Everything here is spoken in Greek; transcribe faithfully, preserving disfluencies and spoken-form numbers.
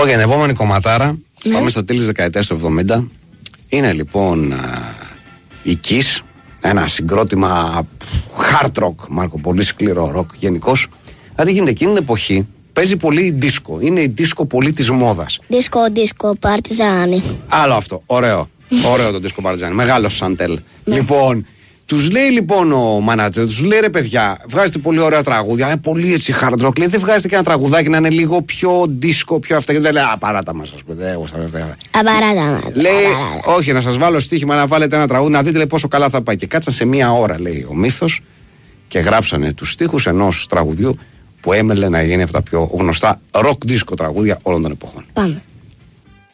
Λοιπόν, για την επόμενη κομματάρα, Ναι. πάμε στα τέλη της δεκαετίας του εβδομήντα. Είναι λοιπόν α, η Kiss, ένα συγκρότημα hard rock, Μάρκο, πολύ σκληρό rock γενικώς. Δηλαδή γίνεται εκείνη την εποχή, παίζει πολύ η disco. Είναι η disco πολύ της μόδας. Δίσκο, δίσκο, παρτιζάνι. Άλλο αυτό, ωραίο. Ωραίο το disco παρτιζάνι, μεγάλο σαντέλ. Λοιπόν, τους λέει λοιπόν ο μάνατζερ, τους λέει ρε παιδιά, βγάζετε πολύ ωραία τραγούδια, είναι πολύ έτσι hard rock. Λέει, δεν βγάζετε και ένα τραγουδάκι να είναι λίγο πιο disco, πιο αυτά. Και του λέει, α, παράτα μας, ας πούμε. Εγώ στα αυτά. Απαράτα μας. Λέει, απαράτα. όχι, να σας βάλω στοίχημα να βάλετε ένα τραγούδι, να δείτε λέει, πόσο καλά θα πάει. Και κάτσαν σε μία ώρα, λέει ο μύθος, και γράψανε τους στίχους ενός τραγουδιού που έμελε να γίνει από τα πιο γνωστά rock disco τραγούδια όλων των εποχών. Πάμε.